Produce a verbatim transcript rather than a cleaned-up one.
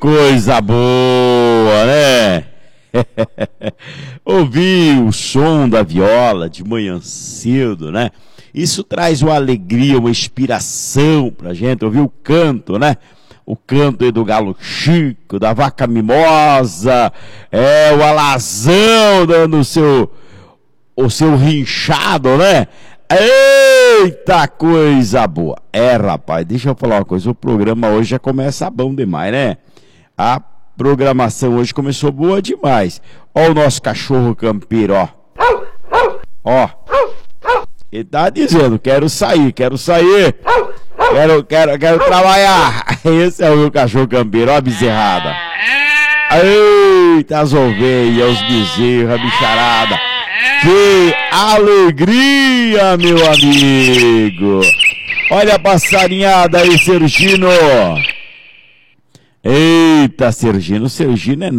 coisa boa, né? Ouvir o som da viola de manhã cedo, né? Isso traz uma alegria, uma inspiração pra gente. Ouvir o canto, né? O canto aí do galo Chico, da vaca mimosa, é, o alazão dando o seu, o seu rinchado, né? Eita coisa boa! É, rapaz, deixa eu falar uma coisa, o programa hoje já começa bom demais, né? A programação hoje começou boa demais. Ó o nosso cachorro campeiro, ó. Ó. Ele tá dizendo, quero sair, quero sair. Quero, quero, quero trabalhar. Esse é o meu cachorro campeiro, ó a bezerrada. Eita, as ovelhas, os bezerros, a bicharada. Que alegria, meu amigo. Olha a passarinhada aí, Sergino. Eita, Sergino, Sergino é